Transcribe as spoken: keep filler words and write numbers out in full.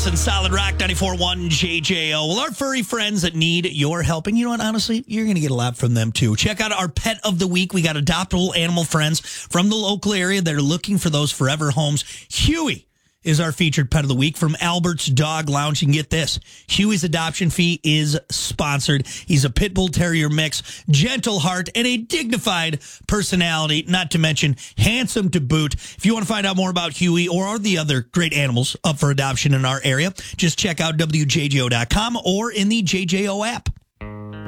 Listen, Solid Rock ninety-four point one J J O. Well, our furry friends that need your help, and you know what, honestly, you're going to get a lot from them, too. Check out our Pet of the Week. We got adoptable animal friends from the local area that are looking for those forever homes. Huey is our featured Pet of the Week from Albert's Dog Lounge. You can get this. Huey's adoption fee is sponsored. He's a pit bull terrier mix, gentle heart, and a dignified personality, not to mention handsome to boot. If you want to find out more about Huey or the other great animals up for adoption in our area, just check out W J J O dot com or in the J J O app.